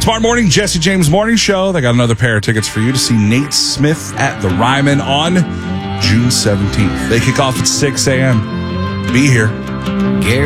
Tomorrow morning, Jesse James Morning Show. They got another pair of tickets for you to see Nate Smith at the Ryman on June 17th. They kick off at 6 a.m. Be here.